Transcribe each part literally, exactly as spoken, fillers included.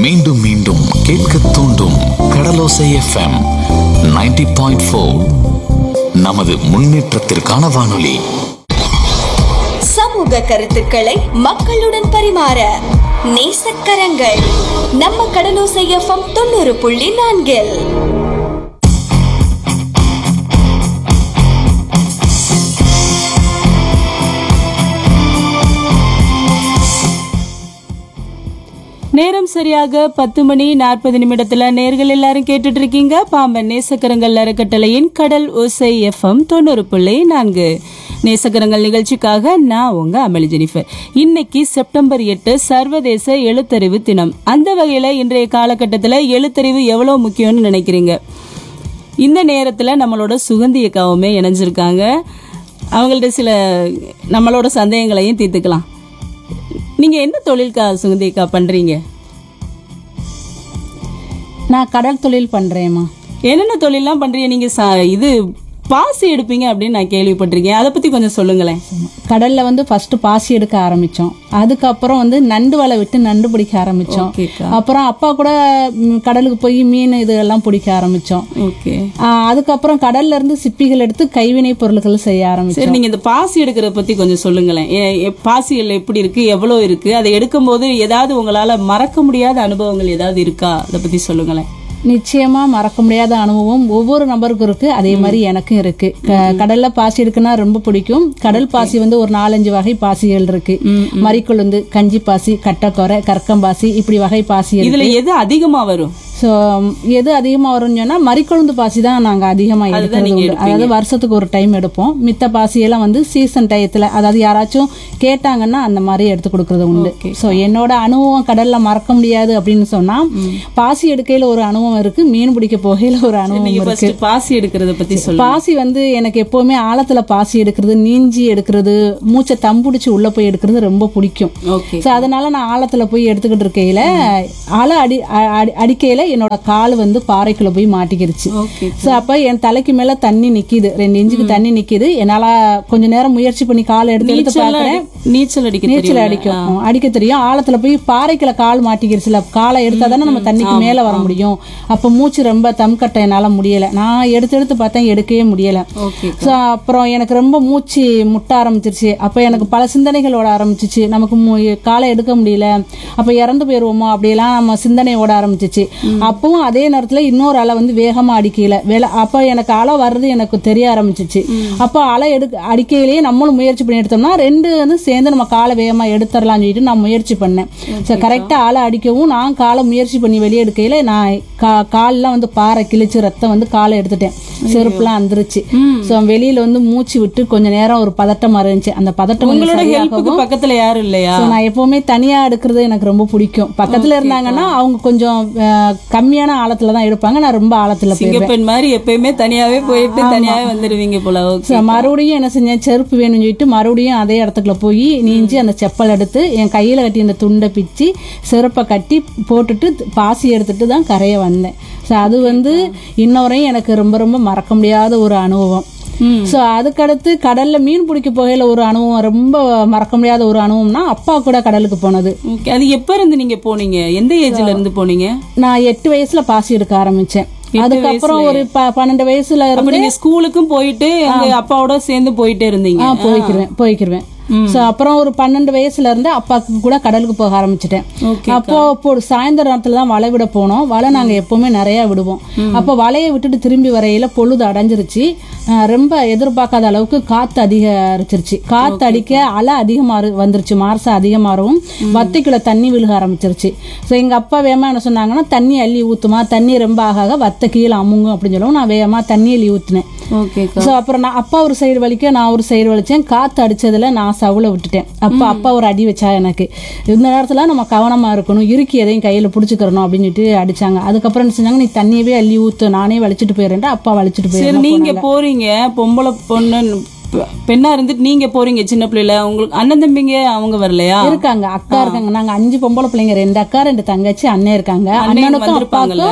மீண்டும் மீண்டும் கேட்க தூண்டும் கடலோசை எஃப்எம் நைன்டி பாயிண்ட் ஃபோர். நமது முன்னேற்றத்திற்கான வானொலி. சமூக கருத்துக்களை மக்களுடன் பரிமாற நேசக்கரங்கள் நம்ம கடலோசை எஃப்எம் தொண்ணூறு புள்ளி நான்கில். நேரம் சரியாக பத்து மணி நாற்பது நிமிடத்துல நேர்கள் எல்லாரும் கேட்டுட்டு இருக்கீங்க பாம்பன் நேசக்கரங்கள் அறக்கட்டளையின் கடல் ஓசை எஃப்எம் தொண்ணூறு புள்ளி நான்கு. நேசக்கரங்கள் நிகழ்ச்சிக்காக நான் உங்க அமளி ஜெனிஃபர். இன்னைக்கு செப்டம்பர் எட்டு சர்வதேச எழுத்தறிவு தினம். அந்த வகையில இன்றைய காலகட்டத்துல எழுத்தறிவு எவ்வளவு முக்கியம்னு நினைக்கிறீங்க? இந்த நேரத்துல நம்மளோட சுகந்தி அக்காவுமே இணைஞ்சிருக்காங்க. அவங்கள்ட்ட சில நம்மளோட சந்தேகங்களையும் தீர்த்துக்கலாம். நீங்க என்ன தொழில்கா சுகந்திக்கா பண்றீங்க? நான் கடல் தொழில் பண்றேம்மா. என்னென்ன தொழிலாம் பண்றீங்க? நீங்க இது பாசி எடுப்பீங்க அப்படின்னு நான் கேள்விப்பட்டிருக்கேன். அதை பத்தி கொஞ்சம் சொல்லுங்களேன். கடல்ல வந்து ஃபர்ஸ்ட் பாசி எடுக்க ஆரம்பிச்சோம். அதுக்கப்புறம் வந்து நண்டு வலை விட்டு நண்டு பிடிக்க ஆரம்பிச்சோம். அப்புறம் அப்பா கூட கடலுக்கு போய் மீன் இதெல்லாம் பிடிக்க ஆரம்பிச்சோம். அதுக்கப்புறம் கடல்ல இருந்து சிப்பிகள் எடுத்து கைவினை பொருட்கள் செய்ய ஆரம்பிச்சோம். நீங்க இந்த பாசி எடுக்கிறத பத்தி கொஞ்சம் சொல்லுங்களேன். பாசிகள் எப்படி இருக்கு, எவ்வளவு இருக்கு, அதை எடுக்கும் போது ஏதாவது உங்களால மறக்க முடியாத அனுபவங்கள் ஏதாவது இருக்கா? அதை பத்தி சொல்லுங்களேன். நிச்சயமா மறக்க முடியாத அனுபவம் ஒவ்வொரு நபருக்கும் இருக்கு. அதே மாதிரி எனக்கும் இருக்கு. கடல்ல பாசி இருக்குன்னா ரொம்ப பிடிக்கும். கடல் பாசி வந்து ஒரு நாலஞ்சு வகை பாசிகள் இருக்கு. மறிக்குழுந்து, கஞ்சி பாசி, கட்டக்கொரை, கற்கம்பாசி, இப்படி வகை பாசி. இதுல எது அதிகமா வரும்? ஸோ எது அதிகமாக வரும்னு சொன்னால் மறிக்கொழுந்து பாசி தான் நாங்கள் அதிகமாக எடுக்கிறது உண்டு. அதாவது வருஷத்துக்கு ஒரு டைம் எடுப்போம். மித்த பாசியெல்லாம் வந்து சீசன் டயத்தில், அதாவது யாராச்சும் கேட்டாங்கன்னா அந்த மாதிரி எடுத்து கொடுக்கறது உண்டு. ஸோ என்னோட அனுபவம் கடலில் மறக்க முடியாது அப்படின்னு சொன்னால், பாசி எடுக்கையில் ஒரு அனுபவம் இருக்கு, மீன் பிடிக்க போகையில் ஒரு அனுபவம் இருக்கு. பாசி எடுக்கிறத பற்றி சொல்லுங்க. பாசி வந்து எனக்கு எப்போவுமே ஆழத்தில் பாசி எடுக்கிறது, நீஞ்சி எடுக்கிறது, மூச்சை தம்புடிச்சு உள்ளே போய் எடுக்கிறது ரொம்ப பிடிக்கும். ஸோ அதனால நான் ஆழத்தில் போய் எடுத்துக்கிட்டு இருக்கையில் ஆழ அடி அடிக்கையில் என்னோட கால் வந்து பாறைக்குள்ள போய் மாட்டிக்கிருச்சு. சோ அப்ப என் தலைக்கு மேல தண்ணி நிக்குது, ரெண்டு இன்ச்சுக்கு தண்ணி நிக்குது. என்னால கொஞ்ச நேரம் முயற்சி பண்ணி கால் எடுத்து எடுத்து பாக்குறேன். நீச்சல் அடிக்க நீச்சல் அடிக்கும் அடிக்க தெரியும். ஆழத்துல போய் பாறைக்குள்ள கால் மாட்டிக்கிருச்சுல, காலை எடுத்தாதானே நம்ம தண்ணிக்கு மேல வர முடியும். அப்ப மூச்சு ரொம்ப தம் கட்ட என்னால முடியல. நான் எடுத்து எடுத்து பார்த்தேன், எடுக்கவே முடியல. சோ அப்புறம் எனக்கு ரொம்ப மூச்சு முட்ட ஆரம்பிச்சிருச்சு. அப்ப எனக்கு பல சிந்தனைகள் ஓட ஆரம்பிச்சிச்சு. நமக்கு காலை எடுக்க முடியல, அப்ப இறந்து போயிருவோமோ அப்படியெல்லாம் நம்ம சிந்தனை ஓட ஆரம்பிச்சிச்சு. அப்பவும் அதே நேரத்துல இன்னொரு அலை வந்து வேகமா அடிக்கல வேலை. அப்ப எனக்கு அலை வர்றது எனக்கு தெரிய ஆரம்பிச்சிச்சு. அப்ப அலை எடுக்க அடிக்கையிலேயே நம்மளும் முயற்சி பண்ணி எடுத்தோம்னா ரெண்டு வந்து சேர்ந்து நம்ம காலை வேகமா எடுத்துடலாம்னு சொல்லிட்டு நான் முயற்சி பண்ணேன். கரெக்டா அலை அடிக்கவும் நான் காலை முயற்சி பண்ணி வெளியே எடுக்கையில நான் கால்லாம் வந்து பாறை கிழிச்சு ரத்தம் வந்து காலை எடுத்துட்டேன். செருப்புலாம் வந்துருச்சு. வெளியில வந்து மூச்சு விட்டு கொஞ்ச நேரம் ஒரு பதட்டமா இருந்துச்சு. அந்த பதட்டம் பக்கத்துல யாரும் இல்லையா? நான் எப்பவுமே தனியா எடுக்கிறது எனக்கு ரொம்ப பிடிக்கும். பக்கத்துல இருந்தாங்கன்னா அவங்க கொஞ்சம் கம்மியான ஆழத்துல தான் எடுப்பாங்க. நான் ரொம்ப ஆழத்துல போயிருப்பேன் மாதிரி எப்பயுமே தனியாவே போயிட்டு தனியாவே வந்துடுவீங்க போல. மறுபடியும் என்ன செஞ்சேன், செருப்பு வேணும்னு சொல்லிட்டு மறுபடியும் அதே இடத்துக்குள்ள போய் நீஞ்சி அந்த செப்பல் எடுத்து என் கையில கட்டி அந்த துண்டை பிச்சு செருப்பை கட்டி போட்டுட்டு பாசி எடுத்துட்டு தான் கரைய வந்தேன். ஸோ அது வந்து இன்னொரையும் எனக்கு ரொம்ப ரொம்ப மறக்க முடியாத ஒரு அனுபவம். ஸோ அதுக்கடுத்து கடல்ல மீன் பிடிக்க போகையில ஒரு அனுபவம், ரொம்ப மறக்க முடியாத ஒரு அனுபவம்னா அப்பா கூட கடலுக்கு போனது. அது எப்ப இருந்து நீங்க போனீங்க? எந்த ஏஜ்ல இருந்து போனீங்க? நான் எட்டு வயசுல பாசி எடுக்க ஆரம்பிச்சேன். அதுக்கப்புறம் ஒரு பன்னெண்டு வயசுல இருந்து ஸ்கூலுக்கும் போயிட்டு அப்பாவோட சேர்ந்து போயிட்டே இருந்தீங்க? போய்க்கிருவேன் போய்க்கிருவேன் சோ அப்புறம் ஒரு பன்னெண்டு வயசுல இருந்து அப்பாக்கு கூட கடலுக்கு போக ஆரம்பிச்சிட்டேன். அப்போ சாயந்தர நேரத்துல தான் வலை விட போனோம். வலை நாங்க எப்பவுமே நிறைய விடுவோம். அப்போ வலையை விட்டுட்டு திரும்பி வரையில பொழுது அடைஞ்சிருச்சு. ரொம்ப எதிர்பார்க்காத அளவுக்கு காத்து அதிகரிச்சிருச்சு. காத்து அடிக்க அலை அதிகமா வந்துருச்சு. மார்சா அதிகமாகவும் வத்தைக்குள்ள தண்ணி விழுக ஆரம்பிச்சிருச்சு. ஸோ எங்க அப்பா வேகமா என்ன சொன்னாங்கன்னா, தண்ணி அள்ளி ஊத்துமா, தண்ணி ரொம்ப ஆக வத்தை கீழே அமுங்கும் அப்படின்னு சொல்லவும் நான் வேகமா தண்ணி அள்ளி ஊத்துனேன். ஸோ அப்புறம் நான் அப்பா ஒரு சைடு வலிக்க நான் ஒரு சைடு வலிச்சேன். காத்து அடிச்சதுல நான் சவுளை விட்டுட்டேன். அப்ப அப்பா ஒரு அடி வச்சா எனக்கு. இந்த நேரத்துல நம்ம கவனமா இருக்கணும், இறுக்கி எதையும் கையில புடிச்சுக்கிறணும் அப்படின்னு சொல்லிட்டு அடிச்சாங்க. அதுக்கப்புறம் என்ன செஞ்சாங்க, நீ தண்ணியவே அள்ளி ஊத்து, நானே வலிச்சுட்டு போயிடுறேன். அப்பா வலிச்சுட்டு போயிடுறேன். நீங்க போறீங்க, பொம்பளை பொண்ணு பெண்ணா இருந்துட்டு நீங்க போறீங்க, சின்ன பிள்ளைல. உங்களுக்கு அண்ணன் தம்பிங்க அவங்க வரலையா? இருக்காங்க, அக்கா இருக்காங்க. நாங்க அஞ்சு பொம்பளை பிள்ளைங்க, ரெண்டு அக்கா ரெண்டு தங்கச்சி, அண்ணன் இருக்காங்க. அண்ணனுக்கும் அப்பாவுக்கும்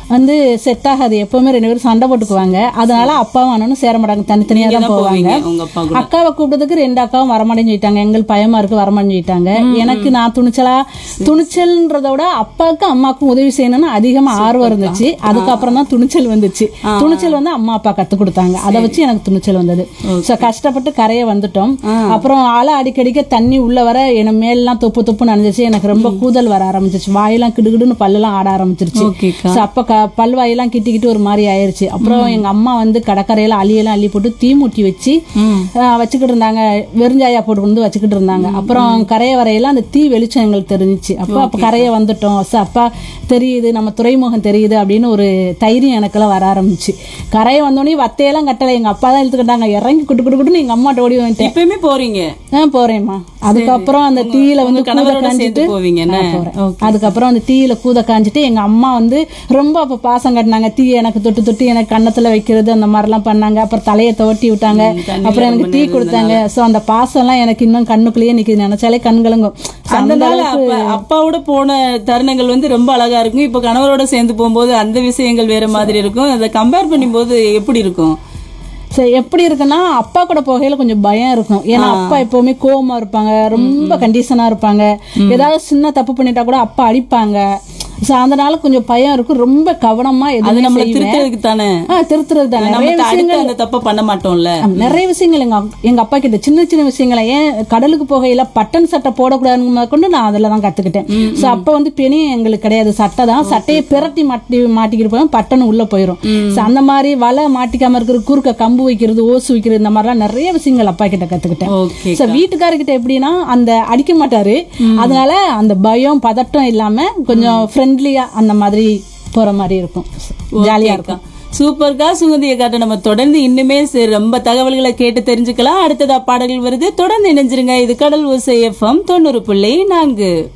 வந்து செட் ஆகாது, எப்பவுமே ரெண்டு பேரும் சண்டை போட்டுக்குவாங்க. அதனால அப்பாவும் அண்ணனும் சேர மாட்டாங்க, தனித்தனியா தான் போவாங்க. அக்காவை கூப்பிட்டதுக்கு ரெண்டு அக்காவும் வரமாட்டேன்னு சொல்லிட்டாங்க, எங்களுக்கு பயமா இருக்கு வரமாட்டேன்னு சொல்லிட்டாங்க. எனக்கு நான் துணிச்சலா துணிச்சல்ன்றத விட அப்பாவுக்கும் அம்மாவுக்கும் உதவி செய்யணும்னு அதிகமா ஆர்வம் இருந்துச்சு. அதுக்கப்புறம் தான் துணிச்சல் வந்துச்சு. துணிச்சல் வந்து அம்மா அப்பா கத்து கொடுத்தாங்க, அதை வச்சு எனக்கு துணிச்சல் வந்தது. கஷ்டப்பட்டு கரையை வந்துட்டோம். அப்புறம் அலை அடிக்கடிக்க தண்ணி உள்ள வர என் மேலாம் தொப்பு தொப்பு நனைஞ்சிச்சு. எனக்கு ரொம்ப கூதல் வர ஆரம்பிச்சிச்சு, வாயெல்லாம் கிடுகிடுன்னு பல்லெல்லாம் ஆட ஆரம்பிச்சிருச்சு. அப்ப பல்வாயெல்லாம் கிட்டிக்கிட்டு ஒரு மாதிரி ஆயிருச்சு. அப்புறம் எங்க அம்மா வந்து கடற்கரையில அள்ளியெல்லாம் அள்ளி போட்டு தீ மூட்டி வச்சு வச்சுக்கிட்டு இருந்தாங்க, வெறுஞ்சாயா போட்டு வந்து வச்சுக்கிட்டு இருந்தாங்க. அப்புறம் கரையை வரையில அந்த தீ வெளிச்சம் எங்களுக்கு தெரிஞ்சிச்சு. அப்போ அப்ப கரையை வந்துட்டோம், அப்பா தெரியுது நம்ம துறைமுகம் தெரியுது அப்படின்னு ஒரு தைரியம் எனக்கெல்லாம் வர ஆரம்பிச்சு. கரையை வந்தோடனே வத்தையெல்லாம் கட்டலை, எங்க அப்பா தான் இழுத்துக்கிட்டாங்க, இறங்கி குட்டு குட்டு குட்டுன்னு எங்க அம்மாட்ட ஓடி வந்துட்டேன். எப்பயுமே போறீங்க? ஆஹ் போறேம்மா. அதுக்கப்புறம் அந்த தீயில வந்து கூத காஞ்சிட்டு அதுக்கப்புறம் அந்த தீயில கூத காஞ்சிட்டு எங்க அம்மா வந்து ரொம்ப அப்ப பாசம் கட்டினாங்க. தீ எனக்கு தொட்டு தொட்டு எனக்கு கன்னத்துல வைக்கிறது அந்த மாதிரி எல்லாம் பண்ணாங்க. அப்புறம் தலையை துவட்டி விட்டாங்க, அப்புறம் எனக்கு டீ கொடுத்தாங்க. சோ அந்த பாசம் எல்லாம் எனக்கு இன்னும் கண்ணுக்குள்ளேயே நிக்குது, நினைச்சாலே கண்கலங்கும். அந்த நாள் அப்பாவோட போன தருணங்கள் வந்து ரொம்ப அழகா இருக்கும். இப்ப கணவரோட சேர்ந்து போகும்போது அந்த விஷயங்கள் வேற மாதிரி இருக்கும். அதை கம்பேர் பண்ணும்போது எப்படி இருக்கும்? சரி, எப்படி இருக்குன்னா அப்பா கூட போகையில கொஞ்சம் பயம் இருக்கும். ஏன்னா அப்பா எப்பவுமே கோவமா இருப்பாங்க, ரொம்ப கண்டிஷனா இருப்பாங்க. ஏதாவது சின்ன தப்பு பண்ணிட்டா கூட அப்பா அடிப்பாங்க. அதனால கொஞ்சம் பயம் இருக்கும், ரொம்ப கவனமா எதுவும் திருத்துறதுக்கு தானே திருத்துறது தானே நிறைய விஷயங்கள் தப்ப பண்ண மாட்டோம்ல. நிறைய விஷயங்கள் எங்க எங்க அப்பா கிட்ட சின்ன சின்ன விஷயங்களை, ஏன் கடலுக்கு போகையில பட்டன் சட்டை போடக்கூடாதுன்னு கொண்டு நான் அதுல தான் கத்துக்கிட்டேன். சோ அப்ப வந்து பெணி எங்களுக்கு கிடையாது, சட்டை தான். சட்டையை பிரட்டி மாட்டி மாட்டிக்கிட்டு போய் பட்டன் உள்ள போயிடும். அந்த மாதிரி வலை மாட்டிக்காம இருக்கிற, குறுக்க கம்பு வைக்கிறது, ஓசு வைக்கிறது, இந்த மாதிரிலாம் நிறைய விஷயங்கள் அப்பா கிட்ட கத்துக்கிட்டேன். வீட்டுக்காரர்கிட்ட எப்படின்னா அந்த அடிக்க மாட்டாரு, அதனால அந்த பயம் பதட்டம் இல்லாம கொஞ்சம் ஃப்ரெண்ட்லியா அந்த மாதிரி போற மாதிரி இருக்கும், ஜாலியா இருக்கும். சூப்பர்க்கா சுகந்திய காட்ட நம்ம தொடர்ந்து இன்னுமே ரொம்ப தகவல்களை கேட்டு தெரிஞ்சுக்கலாம். அடுத்ததா பாடல்கள் வருது, தொடர்ந்து இணைஞ்சிருங்க. இது கடல் ஓசை எஃப்எம் தொண்ணூறு புள்ளி நான்கு.